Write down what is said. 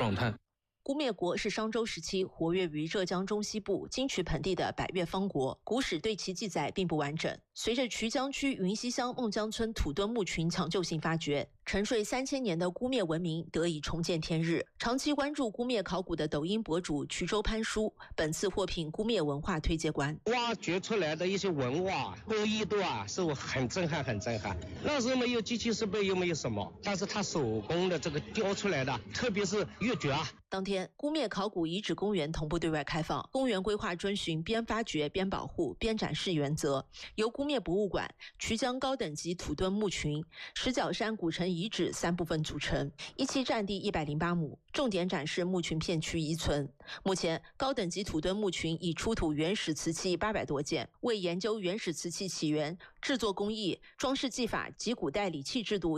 状态。 姑灭国是商周时期活跃于浙江中西部金渠盆地的百越方国，古史对其记载并不完整。随着衢江区云溪乡孟江村土墩墓群抢救性发掘，沉睡3000年的姑灭文明得以重见天日。长期关注姑灭考古的抖音博主衢州潘叔，本次获评姑灭文化推介官。 挖掘出来的一些文化工艺度是我很震撼。那时候没有机器设备，又没有什么，但是他手工的这个雕出来的，特别是越掘当天，姑灭考古遗址公园同步对外开放，公园规划遵循边发掘边保护边展示原则，由姑灭博物馆、衢江高等级土墩墓群、石角山古城遗址3部分组成，一期占地108亩，重点展示墓群片区遗存。目前，高等级土墩墓群已出土原始瓷器800多件，为研究原始瓷器起源、制作工艺、装饰技法及古代礼器制度